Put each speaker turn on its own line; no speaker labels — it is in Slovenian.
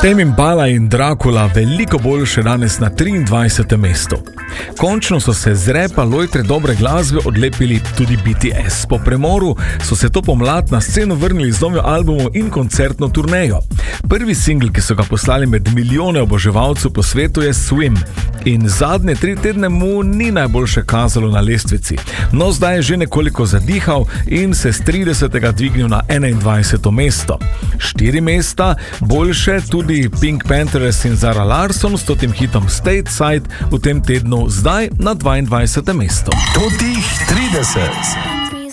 Tame Impala in Dracula veliko boljše danes na 23. mestu. Končno so se z repa lojtre dobre glasbe odlepili tudi BTS. Po premoru so se to pomlad na sceno vrnili z novim albumom in koncertno turnejo. Prvi singl, ki so ga poslali med milijone oboževalcev po svetu, je Swim. In zadnje 3 tedne mu ni najboljše kazalo na lestvici. No, zdaj je že nekoliko zadihal in se z 30. dvignil na 21. mesto. 4 mesta boljše tudi Pink Panthers in Zara Larsson s tem hitom Stateside v tem tednu zdaj na 22. mesto.
Totih 30.